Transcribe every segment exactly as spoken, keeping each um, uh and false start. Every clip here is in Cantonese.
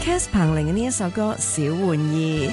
Cass 彭羚嘅呢一首歌《小玩意》。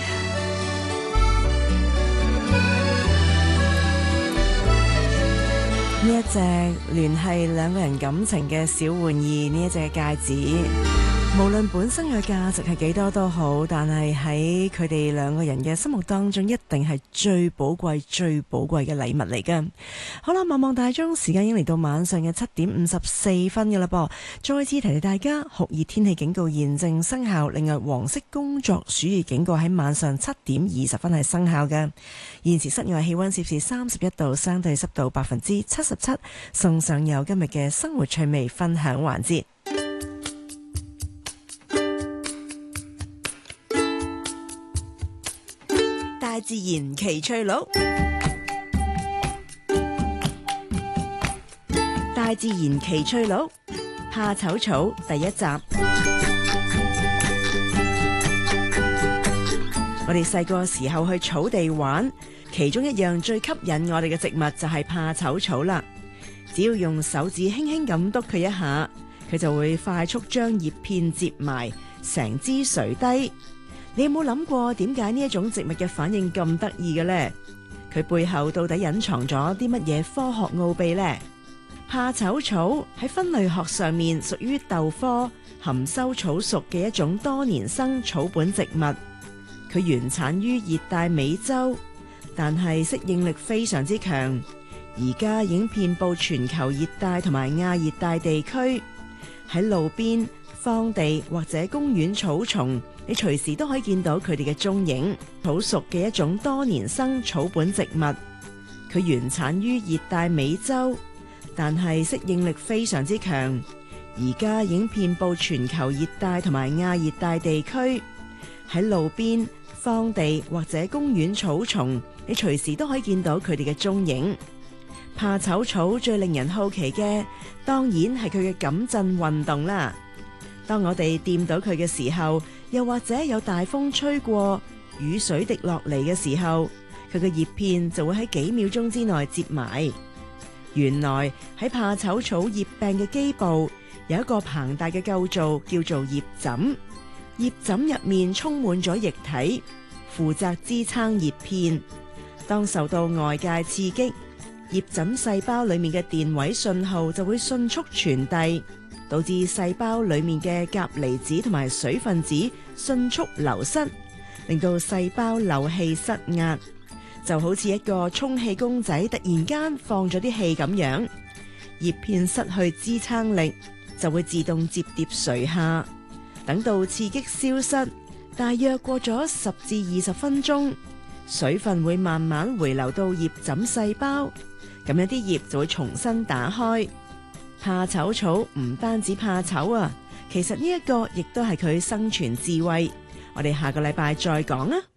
呢一隻聯繫兩個人感情嘅小玩意，呢一隻戒指，無論本身嘅價值係幾多都好，但係喺佢哋兩個人嘅心目當中，一定係最寶貴、最寶貴嘅禮物嚟㗎。好啦，望望大鐘，時間已經嚟到晚上嘅七點五十四分㗎啦噃。再次提提大家，酷熱天氣警告現正生效，另外黃色工作暑熱警告喺晚上七點二十分係生效嘅。現時室外氣溫攝氏三十一度，相對濕度百分之七十七。送上有今日嘅生活趣味分享環節。大自然奇趣錄，大自然奇趣錄，怕醜草第一集。我哋細個時候去草地玩，其中一樣最吸引我哋嘅植物就係怕醜草啦。只要用手指輕輕咁篤佢一下，佢就會快速將葉片摺埋，成枝垂低。你有冇諗過點解呢一種植物嘅反應咁得意嘅呢？佢背後到底隱藏咗啲乜嘢科學奧秘呢？怕醜草喺分類學上面屬於豆科含羞草屬嘅一種多年生草本植物。佢原產於熱帶美洲，但係適應力非常之強。而家已經遍佈全球熱帶同埋亞熱帶地區，喺路邊、荒地或者公園草叢，你隨時都可以見到佢哋嘅蹤影。草屬嘅一種多年生草本植物，佢原產於熱帶美洲，但係適應力非常之強。而家已經遍佈全球熱帶同埋亞熱帶地區，喺路邊、荒地或者公園草叢，你隨時都可以見到佢哋嘅蹤影。怕醜草最令人好奇嘅，當然係佢嘅感震運動啦。當我哋掂到佢嘅時候，又或者有大風吹過，雨水滴落嚟嘅時候，佢嘅葉片就會喺幾秒鐘之內摺埋。原來喺怕醜草葉柄嘅基部有一個龐大嘅構造，叫做葉枕。葉枕入面充滿咗液體，負責支撐葉片。當受到外界刺激，葉枕細胞裏面嘅電位信號就會迅速傳遞，導致細胞裏面嘅鉀離子同埋水分子迅速流失，令到細胞漏氣失壓，就好似一個充氣公仔突然間放咗啲氣咁樣。葉片失去支撐力，就會自動摺疊垂下。等到刺激消失，大約過咗十至二十分鐘，水分會慢慢回流到葉枕細胞。咁樣啲葉就會重新打開。怕醜草唔單止怕醜啊，其實呢一個亦都係佢生存智慧。我哋下個禮拜再講啊。